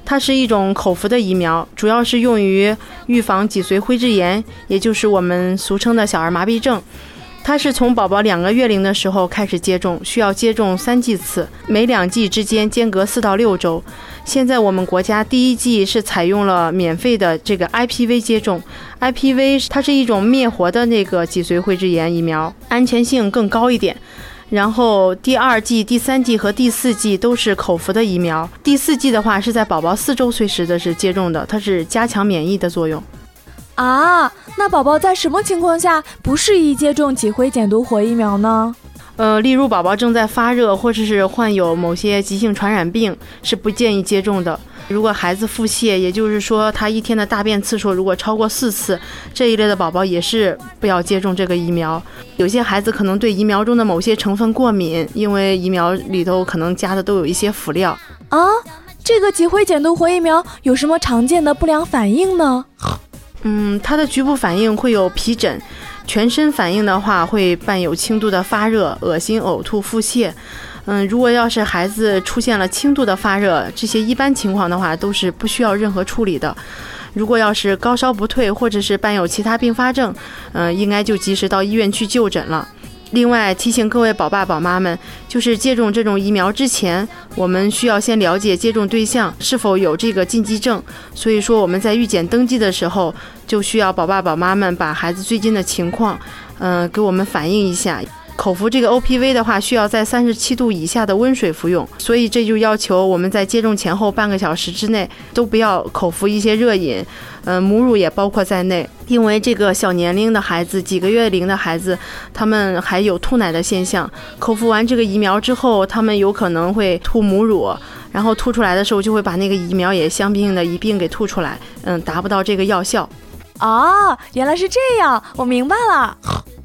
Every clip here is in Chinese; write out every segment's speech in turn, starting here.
它是一种口服的疫苗，主要是用于预防脊髓灰质炎，也就是我们俗称的小儿麻痹症。它是从宝宝2个月龄的时候开始接种，需要接种3剂次，每2剂之间间隔4到6周。现在我们国家第1剂是采用了免费的这个 IPV 接种。IPV 它是一种灭活的那个脊髓灰质炎疫苗，安全性更高一点。然后第2剂、第3剂和第4剂都是口服的疫苗。第4剂的话是在宝宝4周岁时的是接种的，它是加强免疫的作用。 啊，那宝宝在什么情况下不适宜接种脊灰减毒活疫苗呢？ 例如宝宝正在发热，或者是患有某些急性传染病，是不建议接种的。如果孩子腹泻，也就是说他一天的大便次数如果超过4次，这一类的宝宝也是不要接种这个疫苗。有些孩子可能对疫苗中的某些成分过敏，因为疫苗里头可能加的都有一些辅料。 啊，这个脊灰减毒活疫苗有什么常见的不良反应呢？ 它的局部反应会有皮疹，全身反应的话会伴有轻度的发热、恶心、呕吐、腹泻。如果要是孩子出现了轻度的发热，这些一般情况的话都是不需要任何处理的。如果要是高烧不退，或者是伴有其他并发症，应该就及时到医院去就诊了。另外提醒各位宝爸宝妈们，就是接种这种疫苗之前，我们需要先了解接种对象是否有这个禁忌症。所以说我们在预检登记的时候，就需要宝爸宝妈们把孩子最近的情况给我们反映一下。口服这个 OPV 的话，需要在37度以下的温水服用，所以这就要求我们在接种前后半个小时之内都不要口服一些热饮，母乳也包括在内。因为这个小年龄的孩子，几个月龄的孩子，他们还有吐奶的现象，口服完这个疫苗之后，他们有可能会吐母乳，然后吐出来的时候就会把那个疫苗也相应的一并给吐出来，达不到这个药效。 哦，原来是这样，我明白了。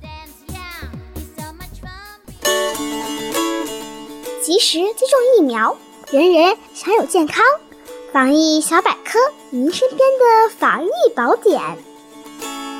及时接种疫苗，人人享有健康。防疫小百科，您身边的防疫宝典。